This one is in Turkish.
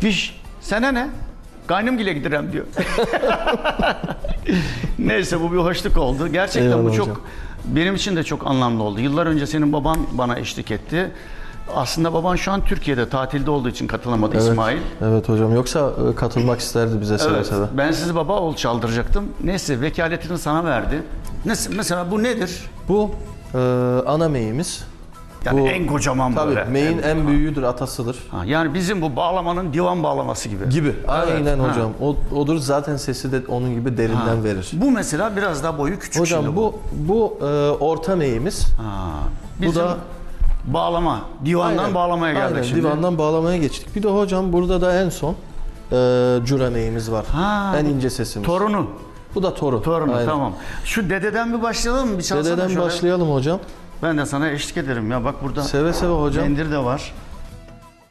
Fiş, sana ne? Kaynımgile giderim diyor. Neyse bu bir hoşluk oldu. Gerçekten Eyvallah bu çok hocam. benim için de çok anlamlı oldu. Yıllar önce senin baban bana eşlik etti. Aslında baban şu an Türkiye'de tatilde olduğu için katılamadı Evet, İsmail. evet hocam. Yoksa katılmak isterdi bize seve Evet, seve. ben sizi baba oğul çaldıracaktım. Neyse vekaletini sana verdi. Mesela bu nedir? Bu ana meyimiz. Yani Bu, en kocaman tabii, böyle. meyin en büyüğüdür, atasıdır. Ha, yani bizim bu bağlamanın divan bağlaması gibi. Gibi. Aynen ha. hocam. Odur zaten, sesi de onun gibi derinden verir. Bu mesela biraz daha boyu küçük. Hocam şimdi bu orta meyimiz. Ha, bizim Bu da bağlama. Divandan aynen, bağlamaya geldik aynen, şimdi. divandan bağlamaya geçtik. Bir de hocam burada da en son cura meyimiz var. Ha, en ince sesimiz. Torunu. Bu da toru. Torunu, Aynen. tamam. Şu dededen bir başlayalım mı? Bir çalsana Dededen şöyle. başlayalım hocam. Ben de sana eşlik ederim ya. Bak burada Seve seve hocam. bendir de var.